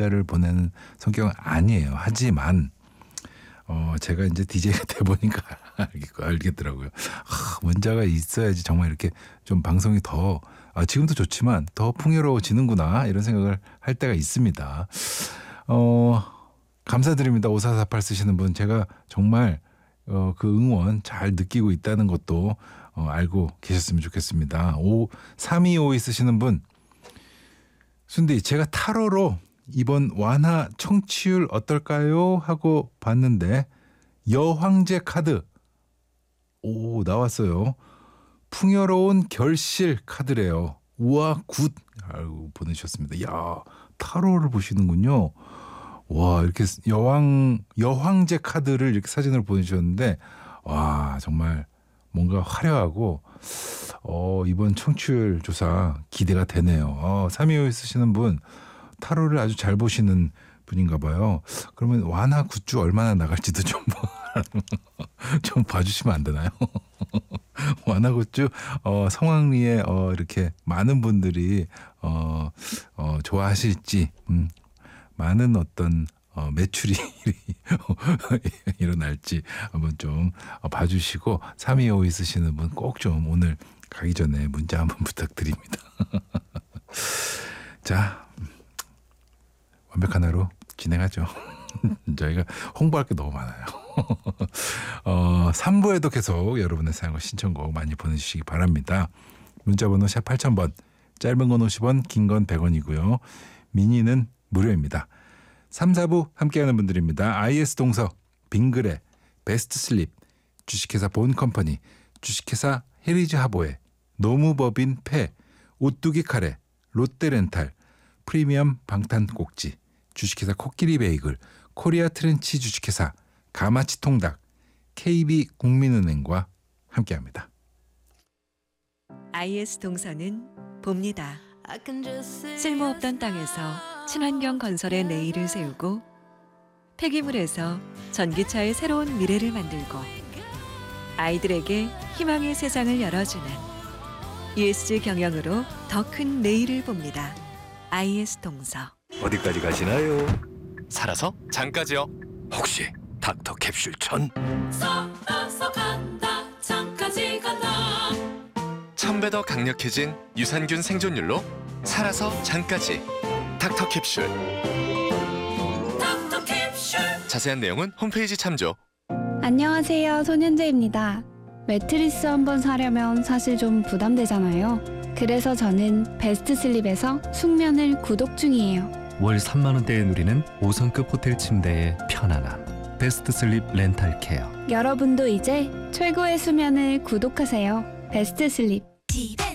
문자를 보내는 성격은 아니에요. 하지만 제가 이제 DJ가 돼 보니까 알겠더라고요. 문자가 있어야지 정말 이렇게 좀 방송이 더 지금도 좋지만 더 풍요로워지는구나 이런 생각을 할 때가 있습니다. 감사드립니다. 5448 쓰시는 분. 제가 정말 그 응원 잘 느끼고 있다는 것도 알고 계셨으면 좋겠습니다. 3252 쓰시는 분. 순디, 제가 타로로 이번 완화 청취율 어떨까요? 하고 봤는데 여황제 카드 나왔어요. 풍요로운 결실 카드래요. 우와 굿 보내주셨습니다. 야, 타로를 보시는군요. 와, 이렇게 여황제 카드를 이렇게 사진으로 보내주셨는데 와, 정말 뭔가 화려하고 이번 청취율 조사 기대가 되네요. 325 쓰시는 분 타로를 아주 잘 보시는 분인가 봐요. 그러면 완화 굿즈 얼마나 나갈지도 좀 봐주시면 안 되나요? 완화 굿즈 성황리에 이렇게 많은 분들이 좋아하실지 많은 어떤 매출이 일어날지 한번 좀 봐주시고 3252 쓰시는 분 꼭 좀 오늘 가기 전에 문자 한번 부탁드립니다. 자, 완벽한 하루 진행하죠. 저희가 홍보할 게 너무 많아요. 3부에도 계속 여러분의 사연과 신청곡 많이 보내주시기 바랍니다. 문자번호 샵 8000번, 짧은 건 50원, 긴 건 100원이고요. 미니는 무료입니다. 3, 4부 함께하는 분들입니다. IS 동서, 빙그레, 베스트슬립, 주식회사 본컴퍼니, 주식회사 헤리즈 하보에, 노무법인 패, 오뚜기 카레, 롯데렌탈, 프리미엄 방탄꼭지, 주식회사 코끼리 베이글, 코리아 트렌치 주식회사, 가마치 통닭, KB국민은행과 함께합니다. IS 동서는 봅니다. 쓸모없던 땅에서 친환경 건설의 내일을 세우고 폐기물에서 전기차의 새로운 미래를 만들고 아이들에게 희망의 세상을 열어주는 ESG 경영으로 더 큰 내일을 봅니다. IS 동서. 어디까지 가시나요? 살아서 장까지요. 혹시 닥터 캡슐 천? 살아서 간다 장까지 간다. 1000배 더 강력해진 유산균 생존율로 살아서 장까지. 닥터 캡슐. 닥터 캡슐. 자세한 내용은 홈페이지 참조. 안녕하세요, 손현재입니다. 매트리스 한번 사려면 사실 좀 부담되잖아요. 그래서 저는 베스트슬립에서 숙면을 구독 중이에요. 월 3만 원대에 누리는 5성급 호텔 침대의 편안함. 베스트슬립 렌탈 케어. 여러분도 이제 최고의 수면을 구독하세요. 베스트슬립.